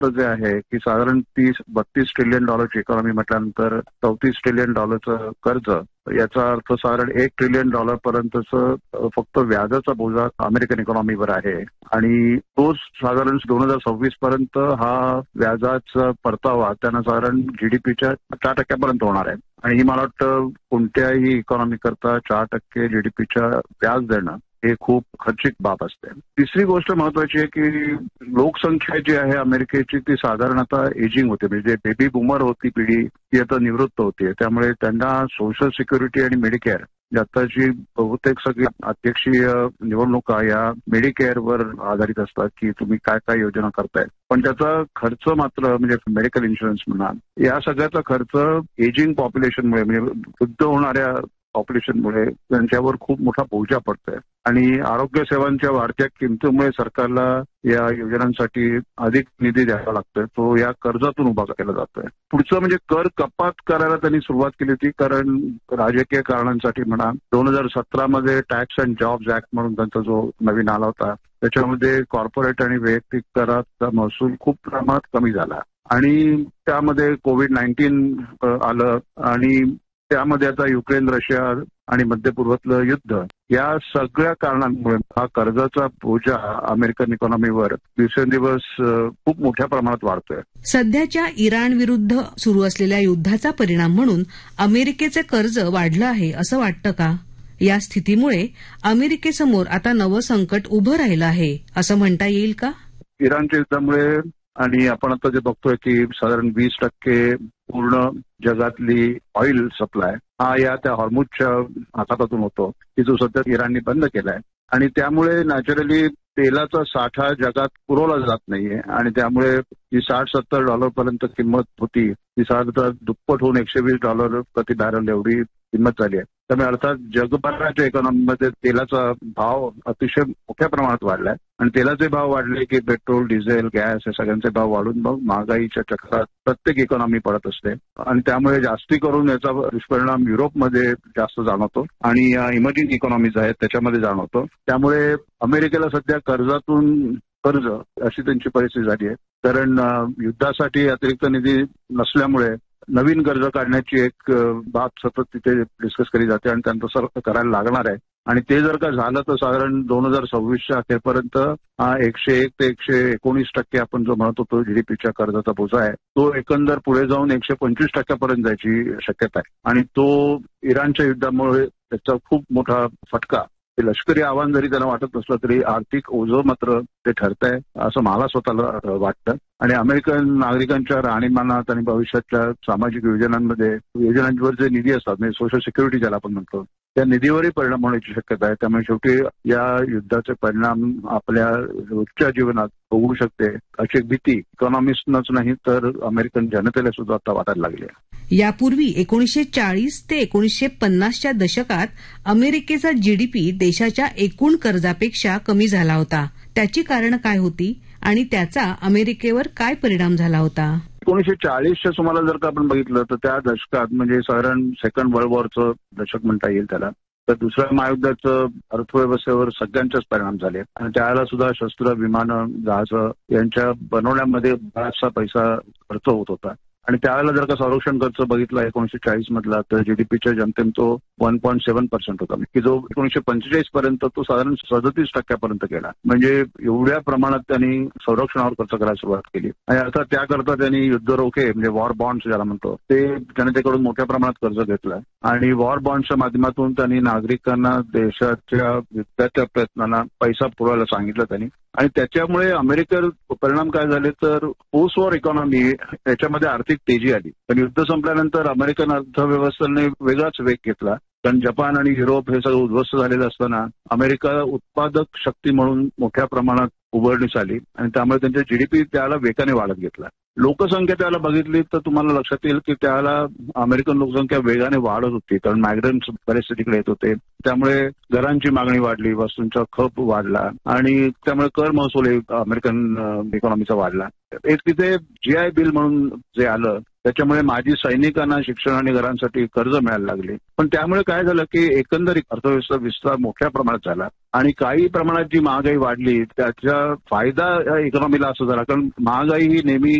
जे आहे की साधारण 30-32 ट्रिलियन डॉलरची इकॉनॉमी म्हटल्यानंतर 34 ट्रिलियन डॉलरचं कर्ज, याचा अर्थ साधारण 1 ट्रिलियन डॉलर पर्यंतचं फक्त व्याजाचा बोजा अमेरिकन इकॉनॉमीवर आहे. आणि तोच साधारण 2026 पर्यंत हा व्याजाचा परतावा त्यांना साधारण जीडीपीच्या 4% होणार आहे. आणि ही मला वाटतं कोणत्याही इकॉनॉमी करता 4% जीडीपीच्या व्याज देणं हे खूप खर्चिक बाब असते. तिसरी गोष्ट महत्वाची आहे की लोकसंख्या जी आहे अमेरिकेची ती साधारण आता एजिंग होते, म्हणजे बेबी बुमर होती पिढी ती आता निवृत्त होतीये. त्यामुळे त्यांना सोशल सिक्युरिटी आणि मेडिकेअर आताची बहुतेक सगळी अध्यक्षीय निवडणुका या मेडिकेअरवर आधारित असतात की तुम्ही काय काय योजना करताय. पण त्याचा खर्च मात्र म्हणजे मेडिकल इन्शुरन्स म्हणा, या सगळ्याचा खर्च एजिंग पॉप्युलेशनमुळे म्हणजे वृद्ध होणाऱ्या पॉप्युलेशनमुळे त्यांच्यावर खूप मोठा बोजा पडतोय. आणि आरोग्य सेवांच्या वाढत्या किमतीमुळे सरकारला या योजनांसाठी अधिक निधी द्यावा लागतोय, तो या कर्जातून उभा केला जातोय. पुढचं म्हणजे कर कपात करायला त्यांनी सुरुवात केली होती, कारण राजकीय कारणांसाठी म्हणा 2017 मध्ये टॅक्स अँड जॉब्स ऍक्ट म्हणून त्यांचा जो नवीन आला होता त्याच्यामध्ये कॉर्पोरेट आणि वैयक्तिक कराचा महसूल खूप प्रमाणात कमी झाला. आणि त्यामध्ये कोविड-19 आलं आणि त्यामध्ये आता युक्रेन, रशिया आणि मध्य पूर्वातलं युद्ध, या सगळ्या कारणांमुळे हा कर्जाचा बोजा अमेरिकन इकॉनॉमीवर दिवसेंदिवस खूप मोठ्या प्रमाणात वाढतोय. सध्याच्या इराण विरुद्ध सुरू असलेल्या युद्धाचा परिणाम म्हणून अमेरिकेचे कर्ज वाढलं आहे असं वाटतं का? या स्थितीमुळे अमेरिकेसमोर आता नवं संकट उभं राहिलं आहे असं म्हणता येईल का? इराणच्या युद्धामुळे आणि आपण आता जे बघतोय की साधारण 20% पूर्ण जगातली ऑइल सप्लाय हा या त्या हॉर्मुझच्या हातातून होतो की जो सध्या इराणने बंद केलाय. आणि त्यामुळे नॅचरली तेलाचा साठा जगात पुरवला जात नाहीये आणि त्यामुळे जी $60-70 पर्यंत किंमत होती ती साधारण दुप्पट होऊन $120 प्रति बॅरल एवढी किंमत झाली आहे. त्यामुळे अर्थात जगभराच्या इकॉनॉमीमध्ये तेलाचा भाव अतिशय मोठ्या प्रमाणात वाढलाय आणि तेलाचे भाव वाढले की पेट्रोल, डिझेल, गॅस हे सगळ्यांचे भाव वाढून मग महागाईच्या चक्रात प्रत्येक इकॉनॉमी पडत असते. आणि त्यामुळे जास्ती करून याचा दुष्परिणाम युरोपमध्ये जास्त जाणवतो आणि इमर्जिंग इकॉनॉमीज आहेत त्याच्यामध्ये जाणवतो. त्यामुळे अमेरिकेला सध्या कर्जातून कर्ज अशी त्यांची परिस्थिती झाली आहे, कारण युद्धासाठी अतिरिक्त निधी नसल्यामुळे नवीन कर्ज काढण्याची एक बाब सतत तिथे डिस्कस केली जाते आणि त्यांचं सर्व करायला लागणार आहे. आणि ते जर का झालं तर साधारण 2026च्या अखेरपर्यंत 101 ते 119% आपण जो म्हणत होतो जीडीपीच्या कर्जाचा बोजा आहे तो एकंदर पुढे जाऊन 125% पर्यंत जायची शक्यता आहे. आणि तो इराणच्या युद्धामुळे त्याचा खूप मोठा फटका, लष्करी आव्हान जरी त्यांना वाटत नसलं तरी आर्थिक ओझं मात्र ते ठरत आहे असं मला स्वतःला वाटतं. आणि अमेरिकन नागरिकांच्या राहणीमानात आणि भविष्याच्या सामाजिक योजनांवर जे निधी असतात म्हणजे सोशल सिक्युरिटी ज्याला आपण म्हणतो त्या निधीवरही परिणाम होण्याची शक्यता आहे. त्यामुळे शेवटी या युद्धाचे परिणाम आपल्या रोजच्या जीवनात होऊ शकते अशी एक भीती इकॉनॉमिस्टनाच नाही तर अमेरिकन जनतेला सुद्धा आता वाटायला लागली आहे. यापूर्वी 1940 ते 1950च्या दशकात अमेरिकेचा जीडीपी देशाच्या एकूण कर्जापेक्षा कमी झाला होता. त्याची कारणं काय होती आणि त्याचा अमेरिकेवर काय परिणाम झाला होता? 1940च्या सुमारास जर का आपण बघितलं तर त्या दशकात म्हणजे साधारण सेकंड वर्ल्ड वॉरचं दशक म्हणता येईल त्याला, तर दुसऱ्या महायुद्धाचं अर्थव्यवस्थेवर सगळ्यांचेच परिणाम झाले आणि त्यावेळेला सुद्धा शस्त्र, विमानं, जहाजं यांच्या बनवण्यामध्ये बराचसा पैसा खर्च होत होता. आणि त्यावेळेला जर का संरक्षण खर्च बघितला 1940 मधला तर जीडीपीच्या जनतेने तो 1.7% होता की जो 1945 पर्यंत तो साधारण 37% पर्यंत गेला. म्हणजे एवढ्या प्रमाणात त्यांनी संरक्षणावर खर्च करायला सुरुवात केली. आणि अर्थात त्याकरता त्यांनी युद्ध रोखे म्हणजे वॉर बॉन्ड्स ज्याला म्हणतो ते जनतेकडून मोठ्या प्रमाणात कर्ज घेतलं आणि वॉर बॉन्ड्सच्या माध्यमातून त्यांनी नागरिकांना देशाच्या युद्धाच्या प्रयत्नांना पैसा पुरवायला सांगितलं त्यांनी. आणि त्याच्यामुळे अमेरिकेवर परिणाम काय झाले तर पोस्ट वॉर इकॉनॉमी याच्यामध्ये आर्थिक तेजी आली. पण युद्ध संपल्यानंतर अमेरिकन अर्थव्यवस्थेने वेगळाच वेग घेतला, कारण जपान आणि युरोप हे सगळं उद्ध्वस्त झालेलं असताना अमेरिका उत्पादक शक्ती म्हणून मोठ्या प्रमाणात उभारण्यास आली आणि त्यामुळे त्यांचा जीडीपी त्याला वेगाने वाढत घेतला. लोकसंख्या त्याला बघितली तर तुम्हाला लक्षात येईल की त्याला अमेरिकन लोकसंख्या वेगाने वाढत होती, कारण मायग्रंट्स बरेचसे तिकडे येत होते. त्यामुळे घरांची मागणी वाढली, वस्तूंचा खप वाढला आणि त्यामुळे कर महसूल अमेरिकन इकॉनॉमीचा वाढला. एक तिथे जीआय बिल म्हणून जे आलं त्याच्यामुळे माजी सैनिकांना शिक्षण आणि घरांसाठी कर्ज मिळायला लागले. पण त्यामुळे काय झालं की एकंदरीत अर्थव्यवस्था विस्तार मोठ्या प्रमाणात झाला आणि काही प्रमाणात जी महागाई वाढली त्याचा फायदा या इकॉनॉमीला असं झाला, कारण महागाई ही नेहमी